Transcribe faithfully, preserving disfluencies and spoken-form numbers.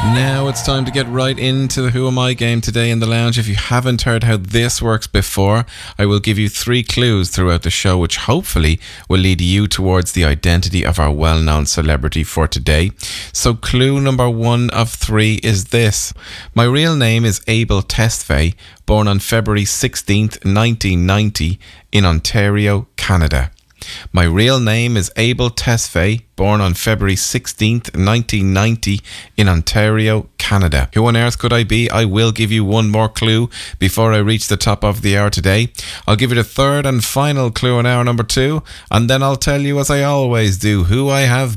Now it's time to get right into the Who Am I game today in the lounge. If you haven't heard how this works before, I will give you three clues throughout the show, which hopefully will lead you towards the identity of our well-known celebrity for today. So clue number one of three is this. My real name is Abel Tesfaye, born on February sixteenth, nineteen ninety in Ontario, Canada. My real name is Abel Tesfaye, born on February sixteenth, nineteen ninety in Ontario, Canada. Who on earth could I be? I will give you one more clue before I reach the top of the hour today. I'll give you the third and final clue in hour number two, and then I'll tell you, as I always do, who I have